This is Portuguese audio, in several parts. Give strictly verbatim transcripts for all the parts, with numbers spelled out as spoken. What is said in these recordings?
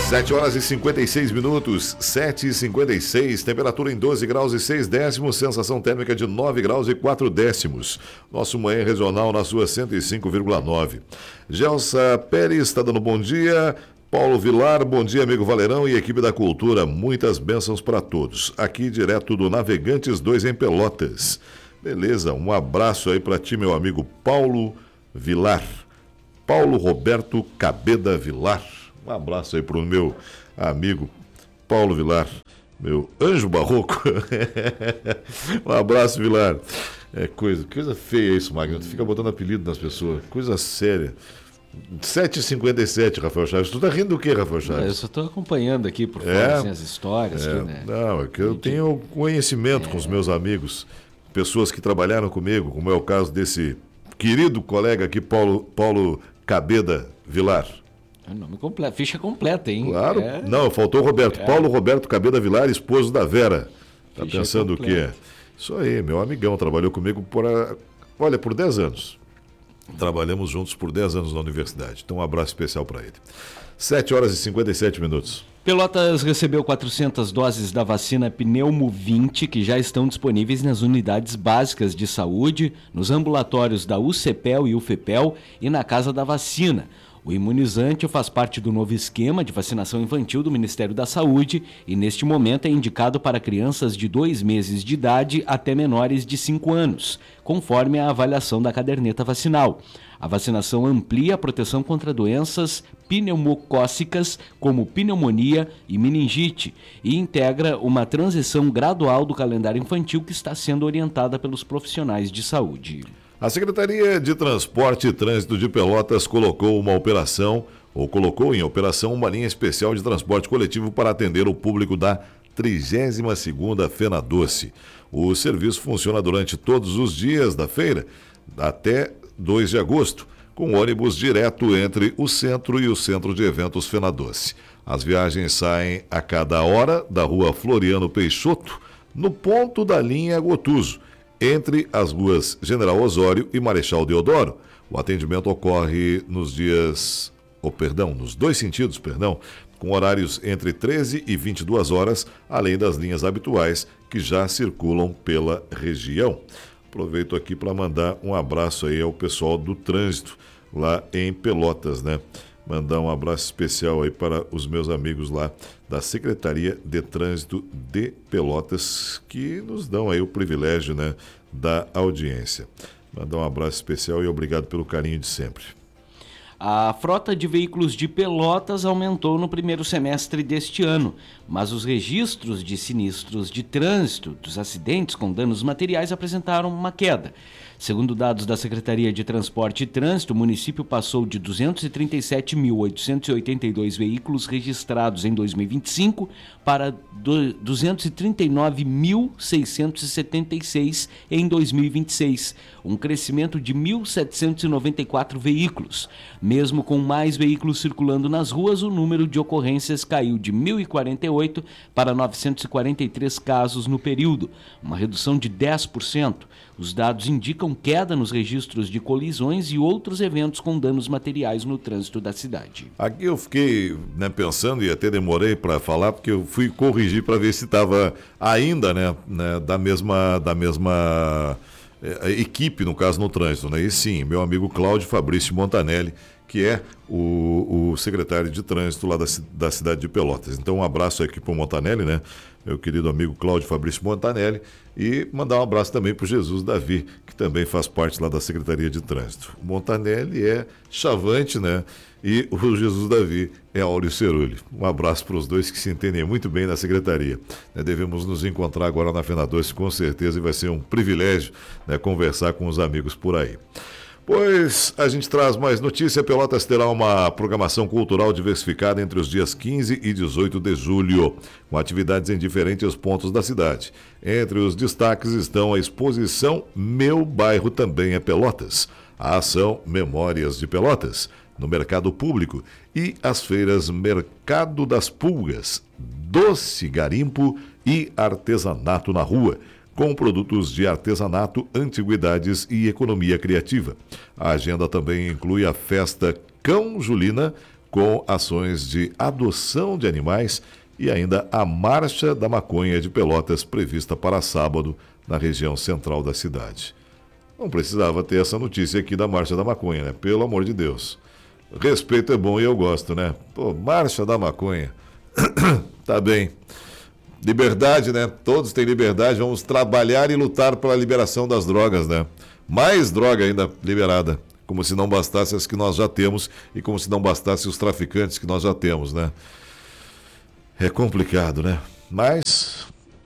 sete horas e cinquenta e seis minutos, sete e cinquenta e seis, temperatura em doze graus e seis décimos, sensação térmica de nove graus e quatro décimos. Nosso Manhã Regional na sua cento e cinco vírgula nove. Gelsa Pérez está dando bom dia. Paulo Vilar, bom dia, amigo Valerão e equipe da Cultura. Muitas bênçãos para todos. Aqui direto do Navegantes dois em Pelotas. Beleza, um abraço aí para ti, meu amigo Paulo Vilar. Paulo Roberto Cabeda Vilar. Um abraço aí para o meu amigo Paulo Vilar, meu anjo barroco. Um abraço, Vilar. É coisa, coisa feia isso, Magno. Tu fica botando apelido nas pessoas. Coisa séria. sete e cinquenta e sete, Rafael Chaves. Tu tá rindo do quê, Rafael Chaves? Eu só estou acompanhando aqui por fora é, assim, as histórias. É, aqui, né? Não, é que eu tenho conhecimento é. com os meus amigos, pessoas que trabalharam comigo, como é o caso desse querido colega aqui, Paulo, Paulo Cabeda Vilar. É nome completo, ficha completa, hein? Claro. É. Não, faltou o Roberto. É. Paulo Roberto Cabeda Vilar, esposo da Vera. Tá ficha pensando completa. O quê? Isso aí, meu amigão, trabalhou comigo por, olha, por dez anos. Trabalhamos juntos por dez anos na universidade. Então, um abraço especial para ele. sete horas e cinquenta e sete minutos. Pelotas recebeu quatrocentas doses da vacina Pneumo vinte, que já estão disponíveis nas unidades básicas de saúde, nos ambulatórios da U C P E L e U F P E L e na Casa da Vacina. O imunizante faz parte do novo esquema de vacinação infantil do Ministério da Saúde e, neste momento, é indicado para crianças de dois meses de idade até menores de cinco anos, conforme a avaliação da caderneta vacinal. A vacinação amplia a proteção contra doenças pneumocócicas, como pneumonia e meningite, e integra uma transição gradual do calendário infantil que está sendo orientada pelos profissionais de saúde. A Secretaria de Transporte e Trânsito de Pelotas colocou uma operação, ou colocou em operação uma linha especial de transporte coletivo para atender o público da trigésima segunda Fena Doce. O serviço funciona durante todos os dias da feira, até dois de agosto, com ônibus direto entre o centro e o Centro de Eventos Fena Doce. As viagens saem a cada hora da rua Floriano Peixoto, no ponto da linha Gotuso, entre as ruas General Osório e Marechal Deodoro. O atendimento ocorre nos dias, oh, perdão, nos dois sentidos, perdão, com horários entre treze e vinte e duas horas, além das linhas habituais que já circulam pela região. Aproveito aqui para mandar um abraço aí ao pessoal do trânsito lá em Pelotas, né? Mandar um abraço especial aí para os meus amigos lá da Secretaria de Trânsito de Pelotas, que nos dão aí o privilégio, né, da audiência. Mandar um abraço especial e obrigado pelo carinho de sempre. A frota de veículos de Pelotas aumentou no primeiro semestre deste ano, mas os registros de sinistros de trânsito dos acidentes com danos materiais apresentaram uma queda. Segundo dados da Secretaria de Transporte e Trânsito, o município passou de duzentos e trinta e sete mil, oitocentos e oitenta e dois veículos registrados em dois mil e vinte e cinco para duzentos e trinta e nove mil, seiscentos e setenta e seis em dois mil e vinte e seis, um crescimento de mil setecentos e noventa e quatro veículos. Mesmo com mais veículos circulando nas ruas, o número de ocorrências caiu de mil e quarenta e oito para novecentos e quarenta e três casos no período, uma redução de dez por cento. Os dados indicam queda nos registros de colisões e outros eventos com danos materiais no trânsito da cidade. Aqui eu fiquei, né, pensando e até demorei para falar, porque eu fui corrigir para ver se estava ainda, né, né, da mesma, da mesma é, equipe, no caso, no trânsito, né? E sim, meu amigo Cláudio Fabrício Montanelli, que é o, o secretário de trânsito lá da, da cidade de Pelotas. Então, um abraço aqui para o Montanelli, né? Meu querido amigo Cláudio Fabrício Montanelli, e mandar um abraço também para o Jesus Davi, que também faz parte lá da Secretaria de Trânsito. O Montanelli é Chavante, né? E o Jesus Davi é Áureo Cerulli. Um abraço para os dois que se entendem muito bem na Secretaria. Devemos nos encontrar agora na Fena Doce, com certeza, e vai ser um privilégio, né, conversar com os amigos por aí. Pois a gente traz mais notícia. Pelotas terá uma programação cultural diversificada entre os dias quinze e dezoito de julho, com atividades em diferentes pontos da cidade. Entre os destaques estão a exposição Meu Bairro Também é Pelotas, a ação Memórias de Pelotas, no mercado público, e as feiras Mercado das Pulgas, Doce Garimpo e Artesanato na Rua, com produtos de artesanato, antiguidades e economia criativa. A agenda também inclui a festa Cão Julina, com ações de adoção de animais e ainda a Marcha da Maconha de Pelotas, prevista para sábado na região central da cidade. Não precisava ter essa notícia aqui da Marcha da Maconha, né? Pelo amor de Deus. Respeito é bom e eu gosto, né? Pô, Marcha da Maconha. Tá bem. Liberdade, né? Todos têm liberdade. Vamos trabalhar e lutar pela liberação das drogas, né? Mais droga ainda liberada. Como se não bastasse as que nós já temos e como se não bastasse os traficantes que nós já temos, né? É complicado, né? Mas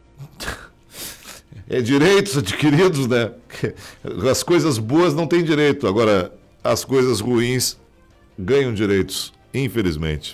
é direitos adquiridos, né? As coisas boas não têm direito. Agora, as coisas ruins ganham direitos, infelizmente.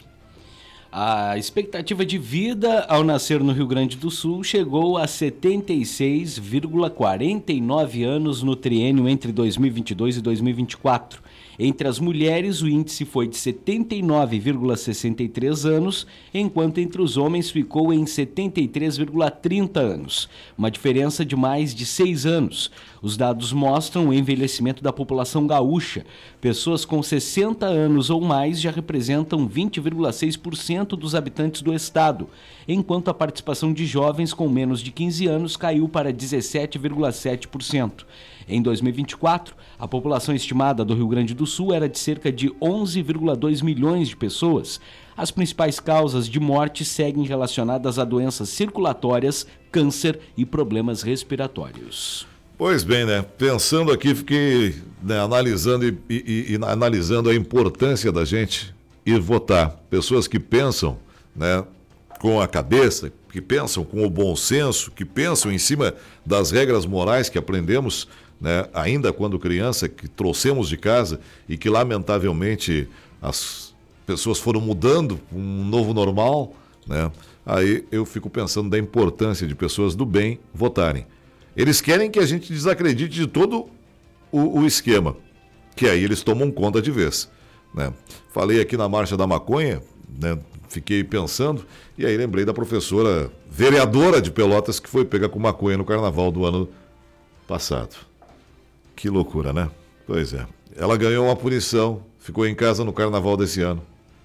A expectativa de vida ao nascer no Rio Grande do Sul chegou a setenta e seis vírgula quarenta e nove anos no triênio entre dois mil e vinte e dois e dois mil e vinte e quatro. Entre as mulheres, o índice foi de setenta e nove vírgula sessenta e três anos, enquanto entre os homens ficou em setenta e três vírgula trinta anos, uma diferença de mais de seis anos. Os dados mostram o envelhecimento da população gaúcha. Pessoas com sessenta anos ou mais já representam vinte vírgula seis por cento dos habitantes do estado, enquanto a participação de jovens com menos de quinze anos caiu para dezessete vírgula sete por cento. Em dois mil e vinte e quatro, a população estimada do Rio Grande do Sul era de cerca de onze vírgula dois milhões de pessoas. As principais causas de morte seguem relacionadas a doenças circulatórias, câncer e problemas respiratórios. Pois bem, né? Pensando aqui, fiquei né, analisando e, e, e analisando a importância da gente ir votar. Pessoas que pensam, né, com a cabeça, que pensam com o bom senso, que pensam em cima das regras morais que aprendemos, né, ainda quando criança, que trouxemos de casa e que lamentavelmente as pessoas foram mudando para um novo normal, né? Aí eu fico pensando da importância de pessoas do bem votarem. Eles querem que a gente desacredite de todo o, o esquema, que aí eles tomam conta de vez, né? Falei aqui na Marcha da Maconha, né? Fiquei pensando e aí lembrei da professora vereadora de Pelotas que foi pega com maconha no carnaval do ano passado. Que loucura, né? Pois é. Ela ganhou uma punição, ficou em casa no carnaval desse ano.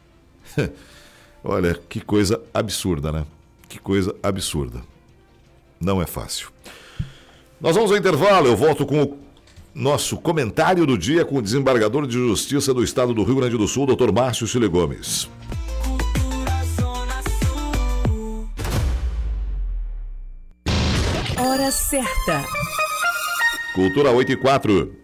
Olha, que coisa absurda, né? Que coisa absurda. Não é fácil. Nós vamos ao intervalo, eu volto com o nosso comentário do dia com o desembargador de Justiça do Estado do Rio Grande do Sul, doutor Márcio Chile Gomes. Hora certa. Cultura oito e quatro.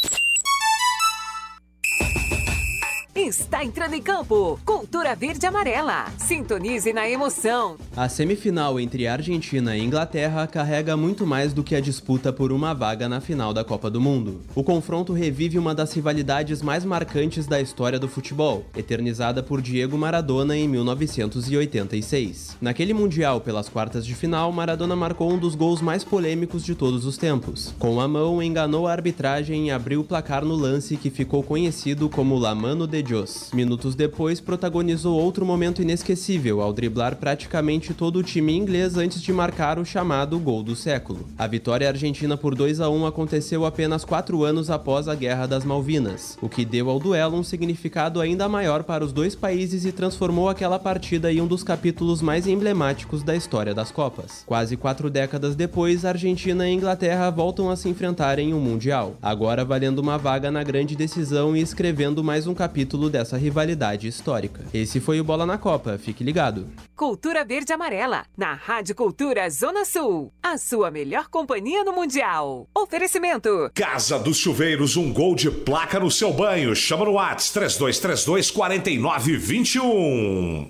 Está entrando em campo. Cultura Verde e Amarela. Sintonize na emoção. A semifinal entre Argentina e Inglaterra carrega muito mais do que a disputa por uma vaga na final da Copa do Mundo. O confronto revive uma das rivalidades mais marcantes da história do futebol, eternizada por Diego Maradona em mil novecentos e oitenta e seis. Naquele Mundial, pelas quartas de final, Maradona marcou um dos gols mais polêmicos de todos os tempos. Com a mão, enganou a arbitragem e abriu o placar no lance que ficou conhecido como La Mano de Dios. Minutos depois, protagonizou outro momento inesquecível ao driblar praticamente todo o time inglês antes de marcar o chamado gol do século. A vitória argentina por dois a um aconteceu apenas quatro anos após a Guerra das Malvinas, o que deu ao duelo um significado ainda maior para os dois países e transformou aquela partida em um dos capítulos mais emblemáticos da história das Copas. Quase quatro décadas depois, Argentina e Inglaterra voltam a se enfrentar em um Mundial, agora valendo uma vaga na grande decisão e escrevendo mais um capítulo dessa rivalidade histórica. Esse foi o Bola na Copa, fique ligado. Cultura Verde e Amarela, na Rádio Cultura Zona Sul. A sua melhor companhia no Mundial. Oferecimento. Casa dos Chuveiros, um gol de placa no seu banho. Chama no WhatsApp três dois três dois, quatro nove dois um.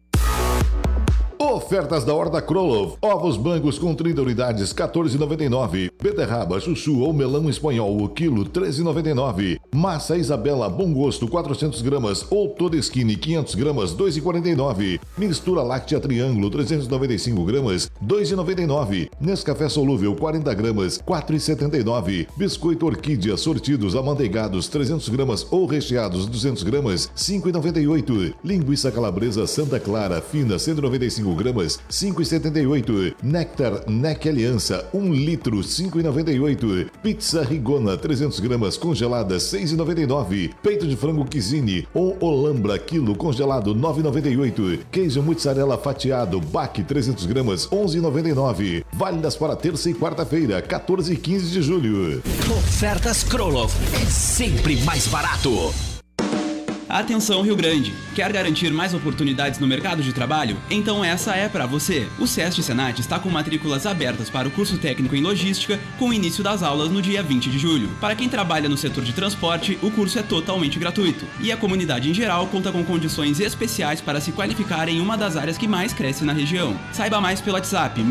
Ofertas da Horta Krolov. Ovos brancos com trinta unidades, quatorze reais e noventa e nove centavos. Beterraba, chuchu ou melão espanhol, o quilo, treze reais e noventa e nove centavos. Massa Isabela, bom gosto, quatrocentas gramas. Ou toda skinny, quinhentas gramas, dois reais e quarenta e nove centavos. Mistura láctea triângulo, trezentas e noventa e cinco gramas, dois reais e noventa e nove centavos. Nescafé solúvel, quarenta gramas, quatro reais e setenta e nove centavos. Biscoito Orquídea, sortidos, amanteigados, trezentas gramas ou recheados, duzentas gramas, cinco reais e noventa e oito centavos. Linguiça calabresa Santa Clara, fina, cento e noventa e cinco gramas, cinco reais e setenta e oito centavos. Néctar Nec Aliança, um litro, cinco cinco reais e noventa e oito centavos. Pizza Rigona, trezentos gramas, congelada, seis reais e noventa e nove centavos. Peito de frango Cuisine ou Olambra, quilo, congelado, nove reais e noventa e oito centavos. Queijo mussarela fatiado, Bac, trezentos gramas, onze reais e noventa e nove centavos. Válidas para terça e quarta-feira, quatorze e quinze de julho. Ofertas Krolov é sempre mais barato. Atenção Rio Grande! Quer garantir mais oportunidades no mercado de trabalho? Então essa é para você! O SESC Senat está com matrículas abertas para o curso técnico em logística, com o início das aulas no dia vinte de julho. Para quem trabalha no setor de transporte, o curso é totalmente gratuito. E a comunidade em geral conta com condições especiais para se qualificar em uma das áreas que mais cresce na região. Saiba mais pelo WhatsApp